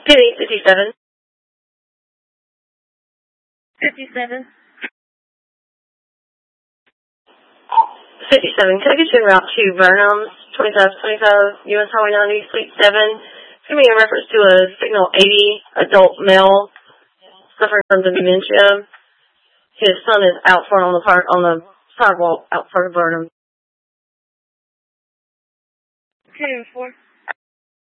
Penny, 57. 57. 57. Can I get you en route to Burnham's, 2525 U.S. Highway 90, Suite 7? It's going to be in reference to a signal 80 adult male suffering from dementia. His son is out front on the sidewalk out front of Burnham. 2-4.